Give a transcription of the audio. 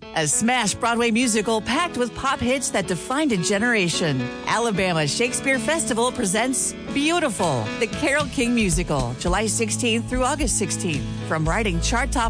A smash Broadway musical packed with pop hits that defined a generation. Alabama Shakespeare Festival presents Beautiful, the Carole King musical, July 16th through August 16th. From writing chart-top